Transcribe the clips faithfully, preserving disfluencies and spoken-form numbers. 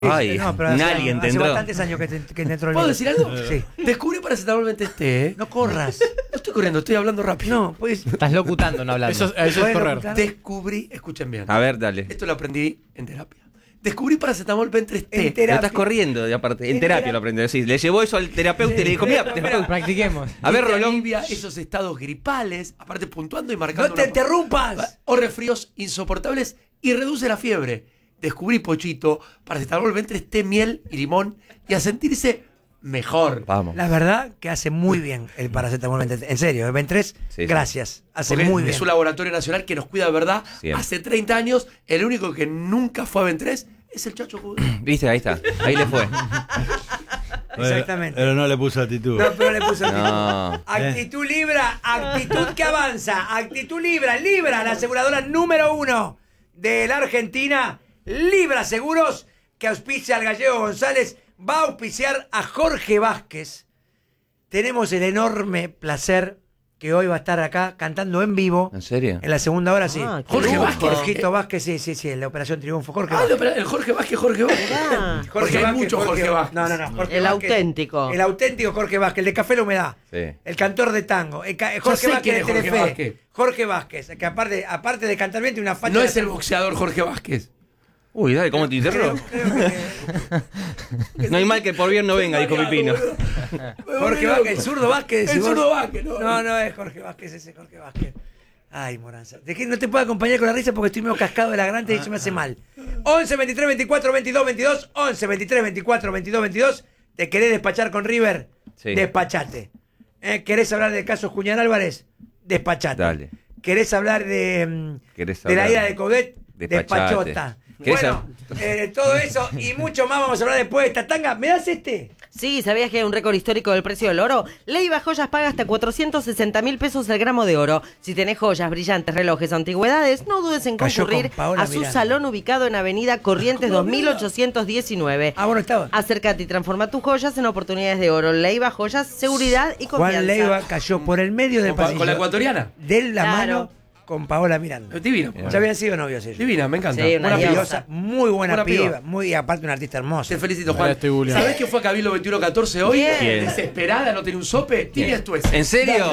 Ay, no, pero hace, nadie hace entró. bastantes años que, te, que te entró el ¿Puedo virus. decir algo? Sí. Descubrí paracetamol mientras esté, ¿eh? No corras. No estoy corriendo, estoy hablando rápido. No, pues. Estás locutando, no hablando. Eso, eso es Bueno, correr. claro. Descubrí, escuchen bien. A ver, dale. Esto lo aprendí en terapia. Descubrí paracetamol B tres T. En Pero terapia. estás corriendo, y aparte. En En terapia terapia. lo aprendió. Sí, le llevó eso al terapeuta y le dijo, mira, terapeuta. Practiquemos. A ver, Te Rolón. alivia esos estados gripales, aparte puntuando y marcando. ¡No te una- interrumpas! O resfríos insoportables y reduce la fiebre. Descubrí, Pochito, paracetamol B tres T, miel y limón y a sentirse mejor. Vamos. La verdad que hace muy bien el paracetamol veintitrés. En serio, el veintitrés, Sí, sí. gracias. Hace Porque muy es bien. un laboratorio nacional que nos cuida de verdad. Siempre. Hace treinta años, el único que nunca fue a veintitrés es el Chacho Coudet. Viste, ahí está. Ahí le fue. Exactamente. Pero no le puso actitud. No, pero le puso actitud. No. Actitud Libra, actitud que avanza. Actitud Libra, Libra, la aseguradora número uno de la Argentina. Libra Seguros, que auspicia al gallego González, va a auspiciar a Jorge Vázquez. Tenemos el enorme placer que hoy va a estar acá cantando en vivo. ¿En serio? En la segunda hora, sí. Ah, qué Jorge lujo. Vázquez. Jorgito Vázquez, sí, sí, sí, en la Operación Triunfo. Jorge Ah, Vázquez. el, el Jorge Vázquez, Jorge Vázquez. Ah, Porque hay mucho Jorge Vázquez. No, no, no. Jorge El Vázquez. auténtico. El auténtico Jorge Vázquez, el de Café La Humedad. Sí. El cantor de tango. El ca- Jorge sé Vázquez quién de es Jorge Telefe. Vázquez. Jorge Vázquez, que aparte, aparte de cantar bien, tiene una facha. No de es el hacer- boxeador Jorge Vázquez. Uy, dale, ¿cómo te interro? No hay mal que por bien no venga, dijo Pipino. Jorge Vázquez, el zurdo Vázquez. El decís vos. zurdo Vázquez, no. No, no es Jorge Vázquez, ese Jorge Vázquez. Ay, Moranza. De que no te puedo acompañar con la risa porque estoy medio cascado de la garganta y eso me hace mal. once, veintitrés, veinticuatro, veintidós, veintidós. once, veintitrés, veinticuatro, veintidós, veintidós. ¿Te querés despachar con River? Sí. Despachate. ¿Eh? ¿Querés hablar del caso Julián Álvarez? Despachate. Dale. ¿Querés hablar de, mm, ¿Querés de la hablar? ira de Coudet? Despachate. Despachota. ¿Querés Bueno, eh, todo eso y mucho más vamos a hablar después de esta tanga. ¿Me das este? Sí, ¿sabías que hay un récord histórico del precio del oro? Leiva Joyas paga hasta cuatrocientos sesenta mil pesos el gramo de oro. Si tenés joyas, brillantes, relojes, antigüedades, no dudes en Cayó concurrir con Paola a su Miranda. salón ubicado en Avenida Corrientes dos mil ochocientos diecinueve. Ah, bueno, estaba. Acércate y transforma tus joyas en oportunidades de oro. Leiva Joyas, seguridad y confianza. Juan Leiva cayó por el medio del Con, pa- pasillo. con la ecuatoriana. De la Claro. mano con Paola Miranda. Divina. Ya habían sido novios ellos. Divina, me encanta. Sí, una Buena piba. diosa. Maravillosa, muy buena, Buena piba. piba, muy y aparte una artista hermosa. Te felicito, Ahora Juan. estoy googleando. ¿Sabés que fue a Cabildo veintiuno catorce hoy? Bien. ¿Quién? Desesperada, no tenía un sope. Tiene esto ese. ¿En serio?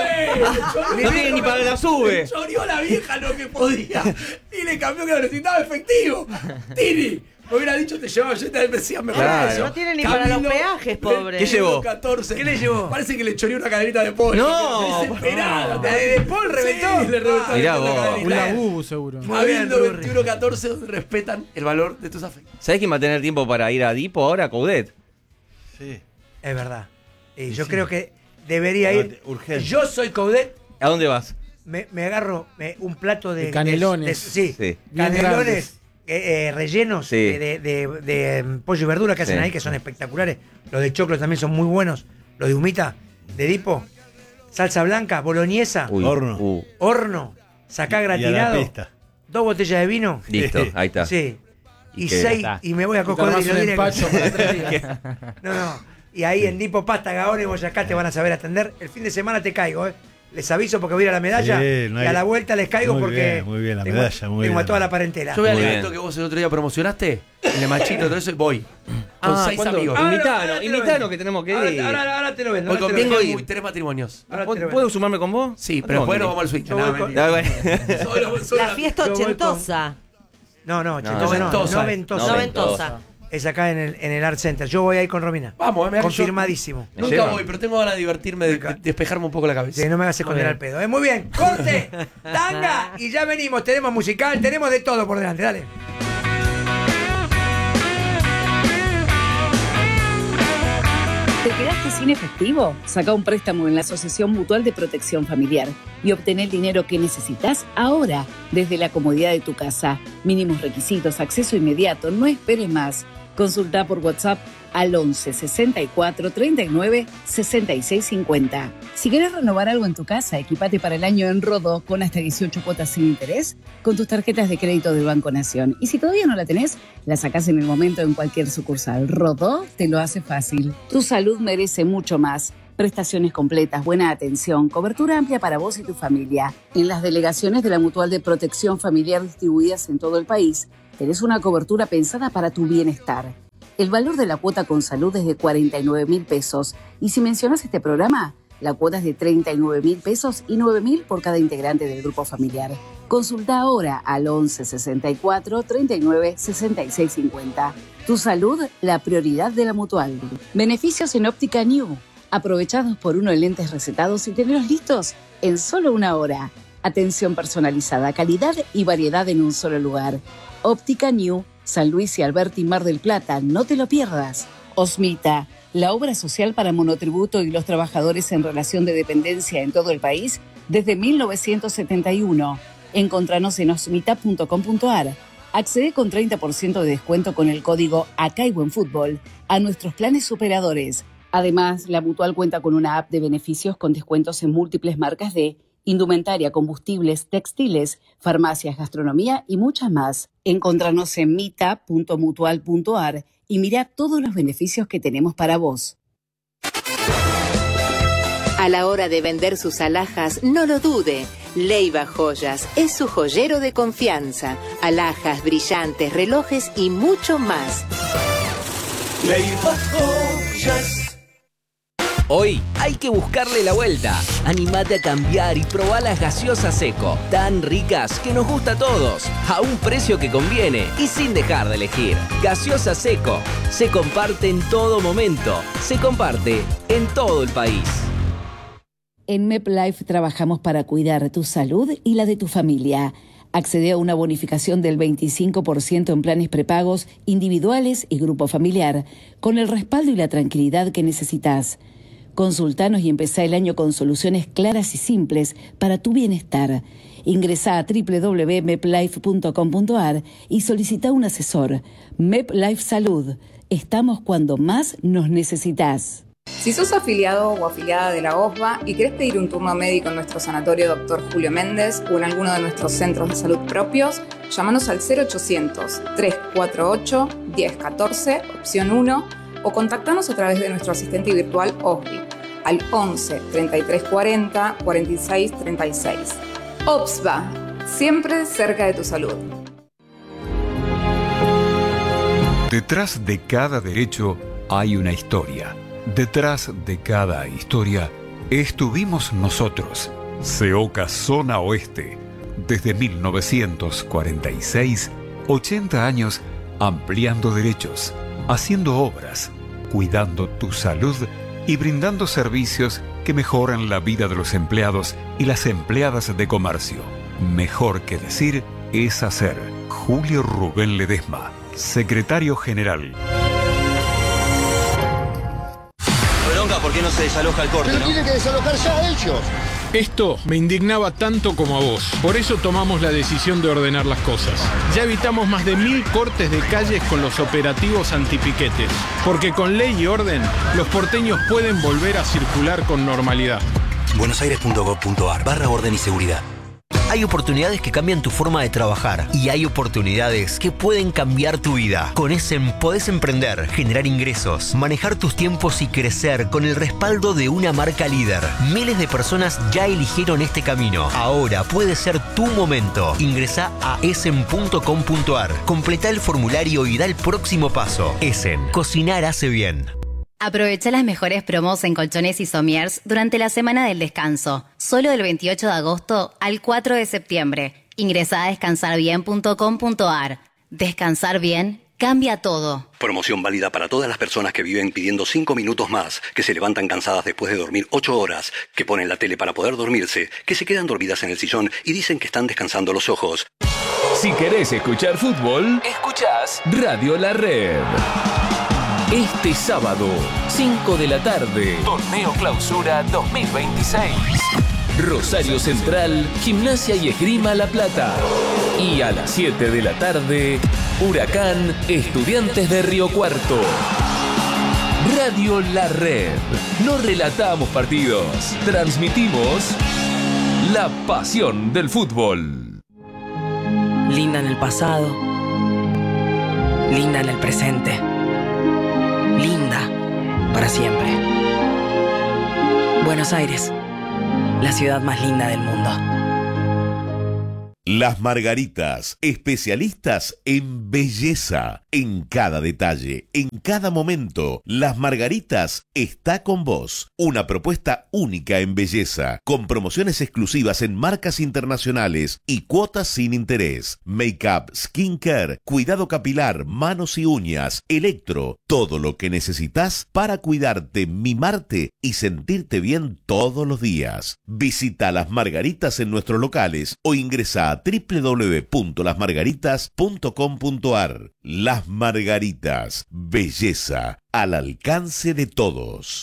No tiene ni para la sube. Choreó a la vieja lo que podía. Y le cambió que lo necesitaba efectivo. Tini. Me hubiera dicho, te llevaba yo y te decía mejor. Claro. precio. No tiene ni para los peajes, pobre. ¿Qué llevó? catorce. ¿Qué le llevó? Parece que le choreó una cadenita de pollo. No. Desesperada. ¿La de De Paul reventó? Sí, le reventó. Mirá la vos. cadenita. Un labubu, seguro. Muy bien, Cabildo Rurri. veintiuno catorce, donde respetan el valor de tus afectos. ¿Sabés quién va a tener tiempo para ir a Dipo ahora, Coudet? Sí. Es verdad. Y yo creo que debería ir. No, urgente. Yo soy Coudet, ¿A dónde vas? me, me agarro eh, un plato de. De canelones. de- sí, Sí. Bien canelones grandes. eh, eh, rellenos Sí. de, de- de- de, mm, pollo y verdura que hacen Sí. ahí, que son espectaculares. Los de choclo también son muy buenos. Los de humita, de Dipo. Salsa blanca, boloñesa, Uy, Horno. uh, horno, sacá Y a la gratinado, pista. dos botellas de vino. listo, ahí está. Sí. ¿Y Y, qué? seis, Está. y me voy a Te armás cocodrilo un directo. empacho para tres días. No, no. Y ahí en Dipo, Pasta, Gaona y Boyacá te van a saber atender. El fin de semana te caigo, ¿eh? Les aviso porque voy a ir a la medalla Sí, no hay- y a la vuelta les caigo Muy porque. bien, muy bien, la tengo, medalla, muy tengo bien. a toda la parentela. Yo voy al Muy evento bien. que vos el otro día promocionaste, el de Machito, todo eso, y voy. Con Ah, seis ¿cuándo? amigos. Ah, Invitanos, ahora te lo invitanos vendo. que tenemos que Ahora, ir. ahora, ahora te lo vendo. Voy ahora con te lo tengo vendo. y tres matrimonios. Ahora te lo vendo. ¿Puedo sumarme con vos? Sí, No pero tengo después que nos ir. vamos al swing. Yo Nada, voy con- mentira. Ah, bueno. Solo- solo La la- fiesta yo voy con- ochentosa. No, no, No, ochentosa, no, noventosa. noventosa. Noventosa. Es acá en el, en el Art Center. Yo voy a ir con Romina. Vamos, eh, me Confirmadísimo. ¿Me Nunca llevan? voy, pero tengo ganas de divertirme, de, de despejarme un poco la cabeza. Sí, no me hagas esconder Muy al pedo. ¿eh? Muy bien, corte, tanga y ya venimos. Tenemos musical, tenemos de todo por delante. Dale. ¿Te quedaste sin efectivo? Saca un préstamo en la Asociación Mutual de Protección Familiar y obtener el dinero que necesitas ahora, desde la comodidad de tu casa. Mínimos requisitos, acceso inmediato, no esperes más. Consulta por WhatsApp al once sesenta y cuatro treinta y nueve sesenta y seis cincuenta. Si querés renovar algo en tu casa, equipate para el año en Rodó con hasta dieciocho cuotas sin interés con tus tarjetas de crédito de Banco Nación. Y si todavía no la tenés, la sacás en el momento en cualquier sucursal. Rodó te lo hace fácil. Tu salud merece mucho más. Prestaciones completas, buena atención, cobertura amplia para vos y tu familia. En las delegaciones de la Mutual de Protección Familiar distribuidas en todo el país, tenés una cobertura pensada para tu bienestar. El valor de la cuota con salud es de cuarenta y nueve mil pesos y si mencionas este programa, la cuota es de treinta y nueve mil pesos y nueve mil por cada integrante del grupo familiar. Consulta ahora al once sesenta y cuatro treinta y nueve sesenta y seis cincuenta. Tu salud, la prioridad de la Mutual. Beneficios en Óptica New. Aprovechados por uno en lentes recetados y tenerlos listos en solo una hora. Atención personalizada, calidad y variedad en un solo lugar. Óptica New, San Luis y Alberti, Mar del Plata. No te lo pierdas. Osmita, la obra social para monotributo y los trabajadores en relación de dependencia en todo el país desde mil novecientos setenta y uno. Encontranos en osmita punto com punto ar. Accede con treinta por ciento de descuento con el código Acá hay buen fútbol a nuestros planes superadores. Además, la Mutual cuenta con una app de beneficios con descuentos en múltiples marcas de indumentaria, combustibles, textiles, farmacias, gastronomía y muchas más. Encontranos en mita punto mutual punto ar y mira todos los beneficios que tenemos para vos. A la hora de vender sus alhajas, no lo dude. Leiva Joyas es su joyero de confianza. Alhajas, brillantes, relojes y mucho más. Leiva Joyas. Hoy hay que buscarle la vuelta. Animate a cambiar y probá las gaseosas Seco, tan ricas que nos gusta a todos, a un precio que conviene y sin dejar de elegir. Gaseosa Seco, se comparte en todo momento, se comparte en todo el país. En MepLife trabajamos para cuidar tu salud y la de tu familia. Accede a una bonificación del veinticinco por ciento en planes prepagos individuales y grupo familiar, con el respaldo y la tranquilidad que necesitas. Consultanos y empezá el año con soluciones claras y simples para tu bienestar. Ingresá a doble u doble u doble u punto meplife punto com punto ar y solicita un asesor. MepLife Salud. Estamos cuando más nos necesitas. Si sos afiliado o afiliada de la O S B A y querés pedir un turno médico en nuestro sanatorio doctor Julio Méndez o en alguno de nuestros centros de salud propios, llámanos al cero ochocientos, trescientos cuarenta y ocho, diez catorce, opción uno, o contactanos a través de nuestro asistente virtual O S B I al once, treinta y tres cuarenta, cuarenta y seis treinta y seis. O S B A, siempre cerca de tu salud. Detrás de cada derecho hay una historia. Detrás de cada historia estuvimos nosotros. SEOCA Zona Oeste. Desde mil novecientos cuarenta y seis, ochenta años ampliando derechos, haciendo obras, cuidando tu salud y brindando servicios que mejoran la vida de los empleados y las empleadas de comercio. Mejor que decir es hacer. Julio Rubén Ledesma, Secretario General. Bronca, ¿por qué no se desaloja el corte, Pero no? tiene que desalojarse a ellos. Esto me indignaba tanto como a vos. Por eso tomamos la decisión de ordenar las cosas. Ya evitamos más de mil cortes de calles con los operativos antipiquetes. Porque con ley y orden, los porteños pueden volver a circular con normalidad. buenosaires punto gov punto ar barra orden y seguridad. Hay oportunidades que cambian tu forma de trabajar y hay oportunidades que pueden cambiar tu vida. Con Essen podés emprender, generar ingresos, manejar tus tiempos y crecer con el respaldo de una marca líder. Miles de personas ya eligieron este camino. Ahora puede ser tu momento. Ingresá a essen punto com punto ar, completá el formulario y da el próximo paso. Essen, cocinar hace bien. Aprovecha las mejores promos en colchones y somiers durante la semana del descanso. Solo del veintiocho de agosto al cuatro de septiembre. Ingresá a descansar bien punto com punto ar. Descansar bien cambia todo. Promoción válida para todas las personas que viven pidiendo cinco minutos más, que se levantan cansadas después de dormir ocho horas, que ponen la tele para poder dormirse, que se quedan dormidas en el sillón y dicen que están descansando los ojos. Si querés escuchar fútbol, escuchás Radio La Red. Este sábado, cinco de la tarde, Torneo Clausura dos mil veintiséis. Rosario Central, Gimnasia y Esgrima La Plata. Y a las siete de la tarde, Huracán, Estudiantes de Río Cuarto. Radio La Red. No relatamos partidos, transmitimos la pasión del fútbol. Linda en el pasado, linda en el presente. Linda para siempre. Buenos Aires, la ciudad más linda del mundo. Las Margaritas, especialistas en belleza, en cada detalle, en cada momento. Las Margaritas está con vos. Una propuesta única en belleza, con promociones exclusivas en marcas internacionales y cuotas sin interés. Make-up, skincare, cuidado capilar, manos y uñas, electro, todo lo que necesitas para cuidarte, mimarte y sentirte bien todos los días. Visita Las Margaritas en nuestros locales o ingresa a doble u doble u doble u punto las margaritas punto com punto a r. Las Margaritas, belleza al alcance de todos.